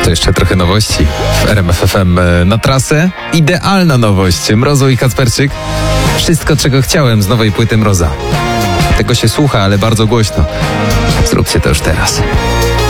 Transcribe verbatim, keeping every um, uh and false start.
To jeszcze trochę nowości w R M F F M na trasę. Idealna nowość. Mrozu i Kacperczyk. Wszystko, czego chciałem z nowej płyty Mroza. Tego się słucha, ale bardzo głośno. Zróbcie to już teraz.